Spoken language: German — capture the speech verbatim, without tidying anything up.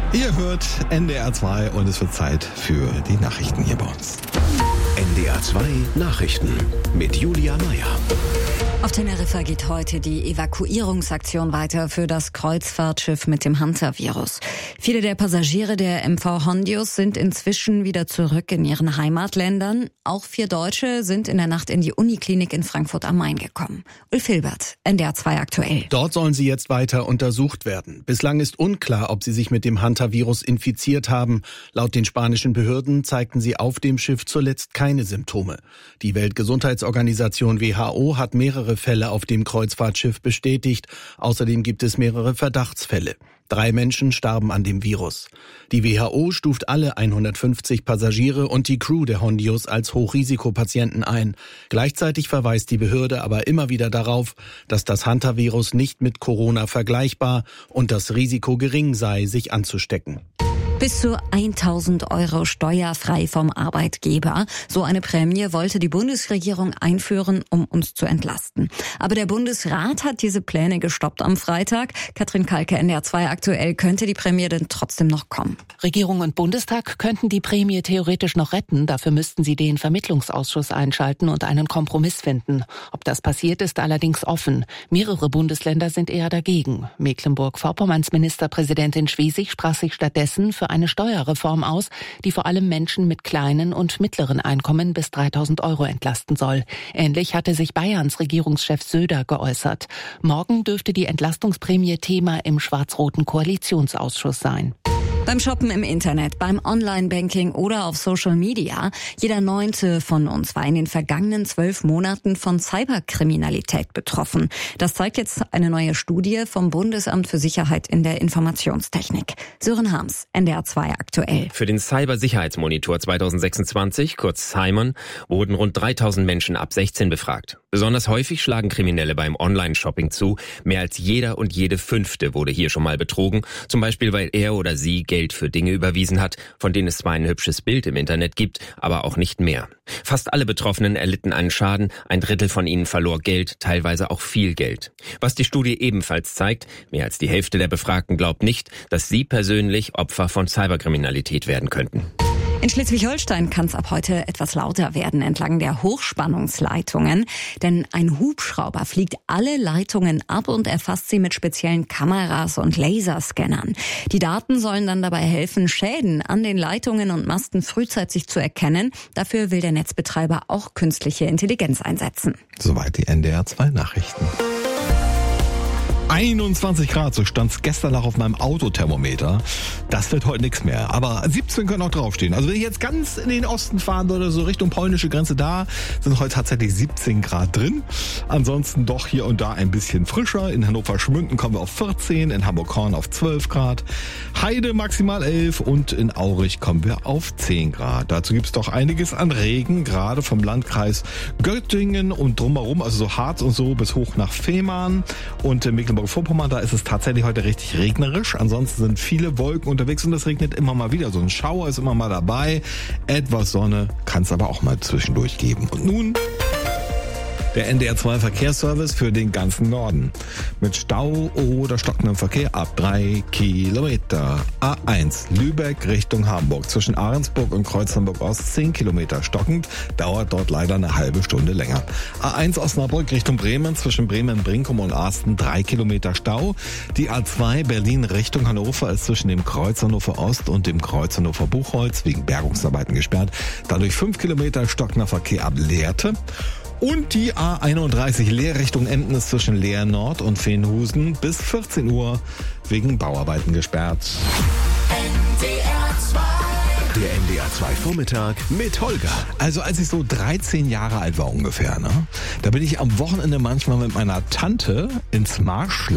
Ihr hört N D R zwei und es wird Zeit für die Nachrichten hier bei uns. N D R zwei Nachrichten mit Julia Meyer. Auf Teneriffa geht heute die Evakuierungsaktion weiter für das Kreuzfahrtschiff mit dem Hantavirus. Viele der Passagiere der M V Hondius sind inzwischen wieder zurück in ihren Heimatländern. Auch vier Deutsche sind in der Nacht in die Uniklinik in Frankfurt am Main gekommen. Ulf Hilbert, N D R zwei aktuell. Dort sollen sie jetzt weiter untersucht werden. Bislang ist unklar, ob sie sich mit dem Hantavirus infiziert haben. Laut den spanischen Behörden zeigten sie auf dem Schiff zuletzt keine Symptome. Die Weltgesundheitsorganisation W H O hat mehrere Fälle auf dem Kreuzfahrtschiff bestätigt. Außerdem gibt es mehrere Verdachtsfälle. Drei Menschen starben an dem Virus. Die W H O stuft alle hundertfünfzig Passagiere und die Crew der Hondius als Hochrisikopatienten ein. Gleichzeitig verweist die Behörde aber immer wieder darauf, dass das Hantavirus nicht mit Corona vergleichbar und das Risiko gering sei, sich anzustecken. Bis zu tausend Euro steuerfrei vom Arbeitgeber. So eine Prämie wollte die Bundesregierung einführen, um uns zu entlasten. Aber der Bundesrat hat diese Pläne gestoppt am Freitag. Katrin Kalke, N D R zwei aktuell. Könnte die Prämie denn trotzdem noch kommen? Regierung und Bundestag könnten die Prämie theoretisch noch retten. Dafür müssten sie den Vermittlungsausschuss einschalten und einen Kompromiss finden. Ob das passiert, ist allerdings offen. Mehrere Bundesländer sind eher dagegen. Mecklenburg-Vorpommerns Ministerpräsidentin Schwesig sprach sich stattdessen für eine Steuerreform aus, die vor allem Menschen mit kleinen und mittleren Einkommen bis dreitausend Euro entlasten soll. Ähnlich hatte sich Bayerns Regierungschef Söder geäußert. Morgen dürfte die Entlastungsprämie Thema im schwarz-roten Koalitionsausschuss sein. Beim Shoppen im Internet, beim Online-Banking oder auf Social Media. Jeder Neunte von uns war in den vergangenen zwölf Monaten von Cyberkriminalität betroffen. Das zeigt jetzt eine neue Studie vom Bundesamt für Sicherheit in der Informationstechnik. Sören Harms, N D R zwei aktuell. Für den Cybersicherheitsmonitor zwanzig sechsundzwanzig, kurz Simon, wurden rund dreitausend Menschen ab sechzehn befragt. Besonders häufig schlagen Kriminelle beim Online-Shopping zu. Mehr als jeder und jede Fünfte wurde hier schon mal betrogen. Zum Beispiel, weil er oder sie Geld für Dinge überwiesen hat, von denen es zwar ein hübsches Bild im Internet gibt, aber auch nicht mehr. Fast alle Betroffenen erlitten einen Schaden, ein Drittel von ihnen verlor Geld, teilweise auch viel Geld. Was die Studie ebenfalls zeigt, mehr als die Hälfte der Befragten glaubt nicht, dass sie persönlich Opfer von Cyberkriminalität werden könnten. In Schleswig-Holstein kann es ab heute etwas lauter werden entlang der Hochspannungsleitungen, denn ein Hubschrauber fliegt alle Leitungen ab und erfasst sie mit speziellen Kameras und Laserscannern. Die Daten sollen dann dabei helfen, Schäden an den Leitungen und Masten frühzeitig zu erkennen. Dafür will der Netzbetreiber auch künstliche Intelligenz einsetzen. Soweit die N D R zwei Nachrichten. einundzwanzig Grad, so stand es gestern noch auf meinem Autothermometer. Das wird heute nichts mehr. Aber siebzehn können auch draufstehen. Also wenn ich jetzt ganz in den Osten fahren würde, so Richtung polnische Grenze, da sind heute tatsächlich siebzehn Grad drin. Ansonsten doch hier und da ein bisschen frischer. In Hannover-Schmünden kommen wir auf vierzehn, in Hamburg-Horn auf zwölf Grad. Heide maximal elf und in Aurich kommen wir auf zehn Grad. Dazu gibt es doch einiges an Regen, gerade vom Landkreis Göttingen und drumherum, also so Harz und so bis hoch nach Fehmarn und äh, Mecklenburg-Vorpommern, da ist es tatsächlich heute richtig regnerisch. Ansonsten sind viele Wolken unterwegs und es regnet immer mal wieder. So ein Schauer ist immer mal dabei. Etwas Sonne kann es aber auch mal zwischendurch geben. Und nun der N D R zwei Verkehrsservice für den ganzen Norden. Mit Stau oder stockendem Verkehr ab drei Kilometer. A eins Lübeck Richtung Hamburg. Zwischen Ahrensburg und Kreuz-Hamburg-Ost zehn Kilometer stockend. Dauert dort leider eine halbe Stunde länger. A eins Osnabrück Richtung Bremen. Zwischen Bremen-Brinkum und Arsten drei Kilometer Stau. Die A zwei Berlin Richtung Hannover ist zwischen dem Kreuz Hannover-Ost und dem Kreuz Hannover-Buchholz wegen Bergungsarbeiten gesperrt. Dadurch fünf Kilometer stockender Verkehr ab Lehrte. Und die A einunddreißig Leer Richtung Emden ist zwischen Leer Nord und Veenhusen bis vierzehn Uhr wegen Bauarbeiten gesperrt. Der N D R zwei Vormittag mit Holger. Also als ich so dreizehn Jahre alt war ungefähr, ne, da bin ich am Wochenende manchmal mit meiner Tante ins Marschland